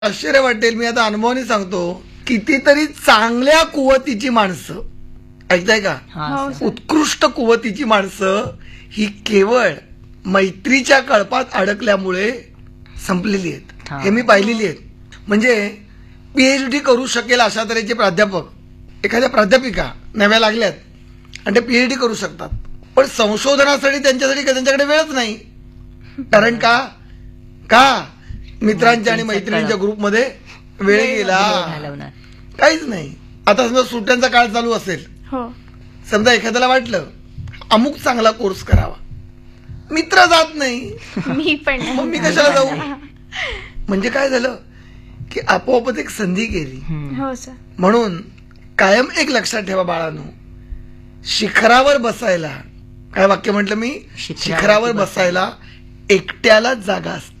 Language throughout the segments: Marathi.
आश्चर्य वाटेल, मी आता अनुभवाने सांगतो, कितीतरी चांगल्या कुवतीची माणसं, ऐकताय का, उत्कृष्ट कुवतीची माणसं ही केवळ मैत्रीच्या कळपात अडकल्यामुळे संपलेली आहेत. हे मी पाहिलेली आहेत. म्हणजे PhD करू शकेल अशा तऱ्हेचे प्राध्यापक, एखाद्या प्राध्यापिका नव्या लागल्यात आणि ते PhD करू शकतात, पण संशोधनासाठी त्यांच्याकडे वेळच नाही. कारण का मित्रांच्या आणि मैत्रिणींच्या ग्रुपमध्ये वेळ गेला, काहीच नाही. आता समजा सुट्ट्यांचा काळ चालू असेल, समजा एखाद्याला वाटलं अमुक चांगला कोर्स करावा, मित्र जात नाही, मग मी कशाला जाऊ. म्हणजे काय झालं की आपोआपच एक संधी गेली. म्हणून कायम एक लक्षात ठेवा बाळांनो, शिखरावर बसायला, काय वाक्य म्हटलं मी, शिखरावर बसायला एकट्यालाच जागा असते.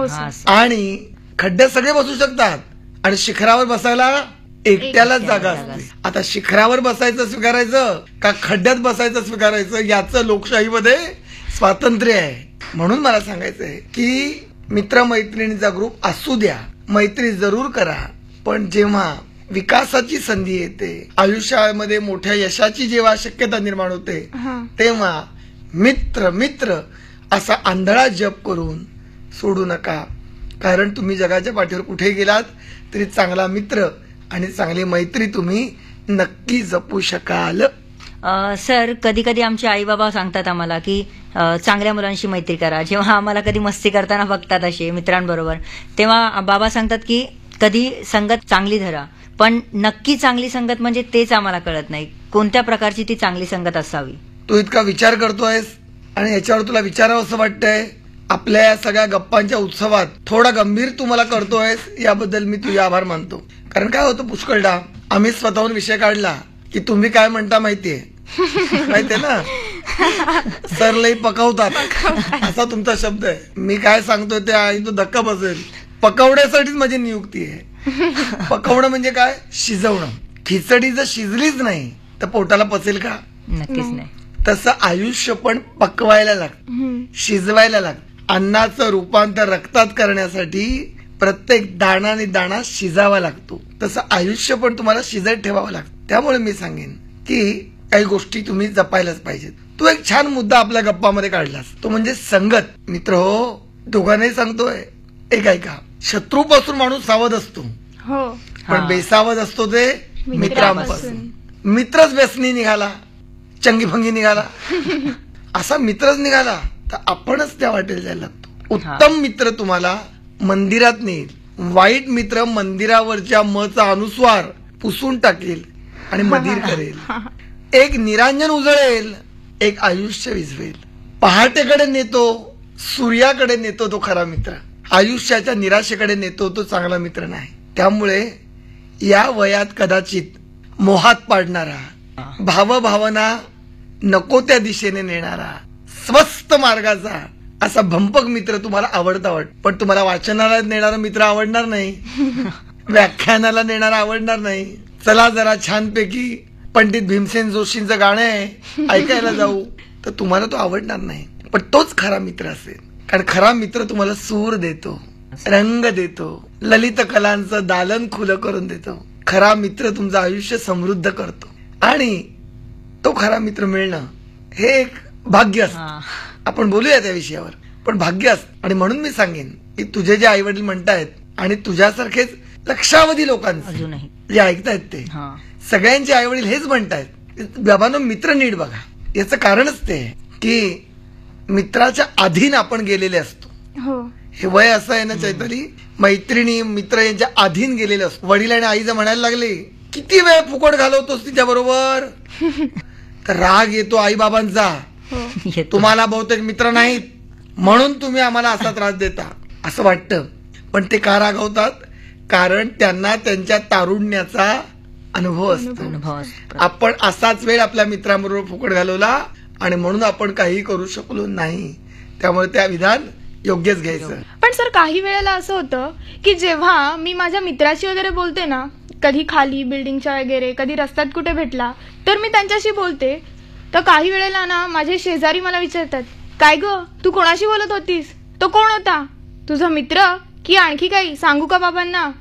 आणि खड्ड्यात सगळे बसू शकतात आणि शिखरावर बसायला एकट्यालाच जागा असते. आता शिखरावर बसायचं स्वीकारायचं का खड्ड्यात बसायचं स्वीकारायचं, याचं लोकशाहीमध्ये स्वातंत्र्य आहे. म्हणून मला सांगायचंय की मित्रमैत्रिणीचा ग्रुप असू द्या, मैत्री जरूर करा, पण जेव्हा विकासाची संधी येते, आयुष्यामध्ये मोठ्या यशाची जेव्हा शक्यता निर्माण होते, तेव्हा मित्र मित्र असा आंधळा जप करून सोडू नका. कारण तुम्ही जगाच्या पाठीवर कुठे गेलात तरी चांगला मित्र आणि चांगली मैत्री तुम्ही नक्की जपू शकाल. सर, कधी कधी आमचे आई बाबा सांगतात आम्हाला की चांगल्या मुलांशी मैत्री करा. जेव्हा आम्हाला कधी मस्ती करताना बघतात असे मित्रांबरोबर, तेव्हा बाबा सांगतात की कधी संगत चांगली धरा, पण नक्की चांगली संगत म्हणजे तेच आम्हाला कळत नाही. कोणत्या प्रकारची ती चांगली संगत असावी. तू इतका विचार करतोयस आणि याच्यावर तुला विचारावं असं वाटतंय. आपल्या या सगळ्या गप्पांच्या उत्सवात थोडा गंभीर तू मला करतोयस, याबद्दल मी तुझे आभार मानतो. कारण काय होतं पुष्कळदा, आम्ही स्वतःहून विषय काढला की तुम्ही काय म्हणता माहितीये ना, सर लई पकवतात असा तुमचा शब्द आहे. मी काय सांगतोय ते आणि तो धक्का बसेल. पकवण्यासाठीच माझी नियुक्ती आहे. पकवणं म्हणजे काय, शिजवणं. खिचडी जर शिजलीच नाही तर पोटाला पचेल का? नक्कीच नाही. तसं आयुष्य पण पकवायला लागतं, शिजवायला लागतं. अन्नाचं रूपांतर रक्तात करण्यासाठी प्रत्येक दाणा आणि दाणा शिजावा लागतो. तसं आयुष्य पण तुम्हाला शिजत ठेवावं लागतं. त्यामुळे मी सांगेन की काही गोष्टी तुम्ही जपायलाच पाहिजेत. तू एक छान मुद्दा आपल्या गप्पामध्ये काढलास, तो म्हणजे संगत. मित्र हो, दोघांनाही सांगतोय, एक ऐका, शत्रूपासून माणूस सावध असतो, पण बेसावध असतो ते मित्रांपासून. मित्रच व्यसनी निघाला, चंगीफंगी निघाला, असा मित्रच निघाला तर आपणच त्या वाटेला जायला लागतो. उत्तम मित्र तुम्हाला मंदिरात नेईल, वाईट मित्र मंदिरावरच्या मचा अनुस्वार पुसून टाकेल आणि मधीर करेल. एक निरांजन उजळेल, एक आयुष्य विझवेल. पहाटेकडे नेतो, सूर्याकडे नेतो तो खरा मित्र. आयुष्याच्या निराशेकडे नेतो तो चांगला मित्र नाही. त्यामुळे या वयात कदाचित मोहात पाडणारा, भावभावना नको त्या दिशेने नेणारा, स्वस्त मार्गाचा असा भंपक मित्र तुम्हाला आवडता पण तुम्हाला वाचनालयात नेणारा मित्र आवडणार नाही, व्याख्यानाला नेणारा आवडणार नाही. चला जरा छानपैकी पंडित भीमसेन जोशींचं गाणं आहे ऐकायला जाऊ, तर तुम्हाला तो आवडणार नाही. पण तोच खरा मित्र असेल. कारण खरा मित्र तुम्हाला सूर देतो, रंग देतो, ललित कलांचं दालन खुलं करून देतो. खरा मित्र तुमचं आयुष्य समृद्ध करतो आणि तो खरा मित्र मिळणं हे एक भाग्य असतं. आपण बोलूया त्या विषयावर, पण भाग्य असतं. आणि म्हणून मी सांगेन की तुझे जे आई वडील म्हणतायत आणि तुझ्यासारखेच लक्षावधी लोकांचे जे ऐकतायत ते सगळ्यांचे आई वडील हेच म्हणतायत, बाबांनो मित्र नीट बघा. याचं कारणच ते की मित्राच्या अधीन आपण गेलेले असतो. हे वय असं आहे ना चैताली, मैत्रिणी मित्र यांच्या अधीन गेलेले असतो. वडील आणि आई जर म्हणायला लागले किती वेळ फुकट घालवतोस तिच्या बरोबर, तर राग येतो आई बाबांचा. तुम्हाला बहुतेक मित्र नाहीत म्हणून तुम्ही आम्हाला असा त्रास देता असं वाटतं. पण ते का रागवतात, कारण त्यांना त्यांच्या तारुण्याचा अनुभव असतो. आपण असाच वेळ आपल्या मित्रांबरोबर फुकट घालवला आणि म्हणून आपण काही करू शकलो नाही. त्यामुळे त्या विधान योग्यच घ्यायचं. पण सर, काही वेळेला असं होतं की जेव्हा मी माझ्या मित्राशी वगैरे बोलते ना, कधी खाली बिल्डिंगच्या वगैरे, कधी रस्त्यात कुठे भेटला तर मी त्यांच्याशी बोलते, तर काही वेळेला ना माझे शेजारी मला विचारतात, काय ग तू कोणाशी बोलत होतीस, तो कोण होता, तुझा मित्र की आणखी काही सांगू का बाबांना?